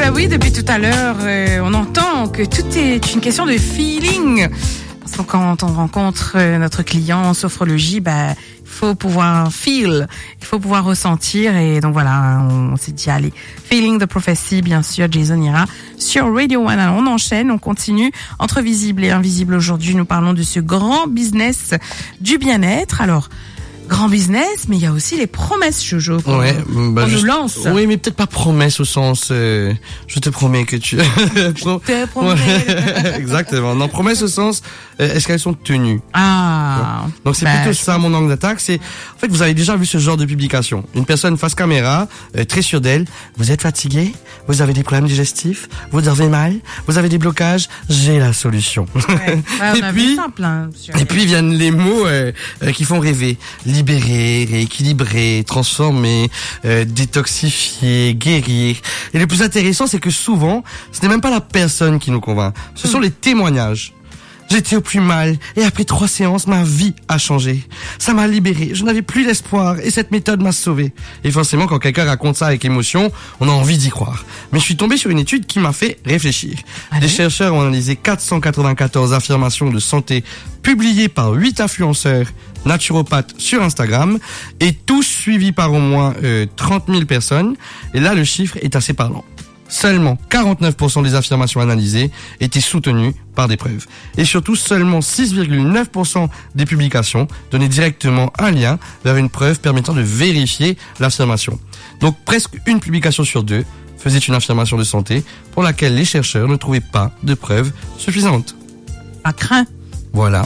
bah oui, depuis tout à l'heure, on entend que tout est une question de feeling. Parce que quand on rencontre notre client en sophrologie, bah, il faut pouvoir feel, il faut pouvoir ressentir. Et donc voilà, on s'est dit, allez, Feeling the Prophecy, bien sûr, Jason ira sur Radio One. Alors, on enchaîne, on continue. Entre visible et invisible, aujourd'hui, nous parlons de ce grand business du bien-être. Alors, grand business, mais il y a aussi les promesses, Jojo, qu'on nous lance. Oui, mais peut-être pas promesses au sens je te promets que tu... Je te promets. Exactement. Non, promesses au sens est-ce qu'elles sont tenues? Ah. Donc c'est plutôt ça mon angle d'attaque. C'est en fait vous avez déjà vu ce genre de publication. Une personne face caméra, très sûre d'elle. Vous êtes fatigué? Vous avez des problèmes digestifs? Vous avez mal? Vous avez des blocages? J'ai la solution. Ouais. Ouais, et puis viennent les mots qui font rêver. Libérer, rééquilibrer, transformer, détoxifier, guérir. Et le plus intéressant, c'est que souvent, ce n'est même pas la personne qui nous convainc. Ce sont les témoignages. J'étais au plus mal et après 3 séances, ma vie a changé. Ça m'a libéré, je n'avais plus d'espoir et cette méthode m'a sauvé. Et forcément, quand quelqu'un raconte ça avec émotion, on a envie d'y croire. Mais je suis tombé sur une étude qui m'a fait réfléchir. Des chercheurs ont analysé 494 affirmations de santé publiées par 8 influenceurs naturopathes sur Instagram et tous suivis par au moins 30 000 personnes. Et là, le chiffre est assez parlant. Seulement 49% des affirmations analysées étaient soutenues par des preuves. Et surtout, seulement 6,9% des publications donnaient directement un lien vers une preuve permettant de vérifier l'affirmation. Donc presque une publication sur 2 faisait une affirmation de santé pour laquelle les chercheurs ne trouvaient pas de preuves suffisantes. Pas craint. Voilà.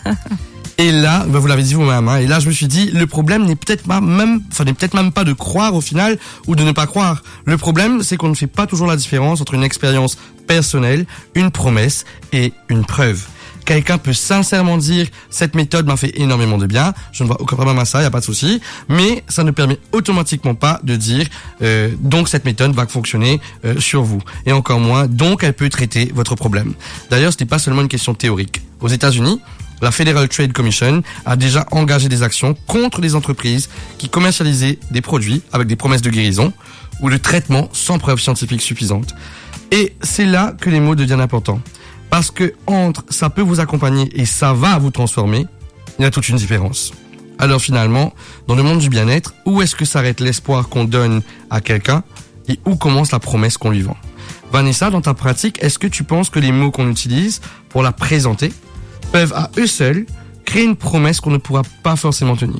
Et là, vous l'avez dit vous-même, et là je me suis dit, le problème n'est peut-être même pas de croire au final ou de ne pas croire. Le problème, c'est qu'on ne fait pas toujours la différence entre une expérience personnelle, une promesse et une preuve. Quelqu'un peut sincèrement dire cette méthode m'a fait énormément de bien, je ne vois aucun problème à ça, il y a pas de souci, mais ça ne permet automatiquement pas de dire donc cette méthode va fonctionner sur vous, et encore moins donc elle peut traiter votre problème. D'ailleurs, ce n'est pas seulement une question théorique. Aux États-Unis, la Federal Trade Commission a déjà engagé des actions contre les entreprises qui commercialisaient des produits avec des promesses de guérison ou de traitement sans preuve scientifique suffisante. Et c'est là que les mots deviennent importants. Parce que entre ça peut vous accompagner et ça va vous transformer, il y a toute une différence. Alors finalement, dans le monde du bien-être, où est-ce que s'arrête l'espoir qu'on donne à quelqu'un et où commence la promesse qu'on lui vend? Vanessa, dans ta pratique, est-ce que tu penses que les mots qu'on utilise pour la présenter peuvent à eux seuls créer une promesse qu'on ne pourra pas forcément tenir?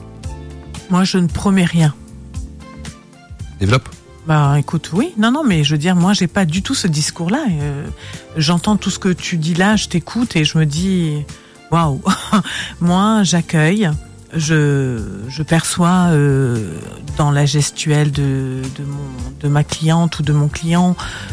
Moi, je ne promets rien. Développe. Bah, écoute, oui. Non, mais je veux dire, moi, j'ai pas du tout ce discours-là. J'entends tout ce que tu dis là, je t'écoute et je me dis, waouh. Moi, j'accueille, je perçois dans la gestuelle de ma cliente ou de mon client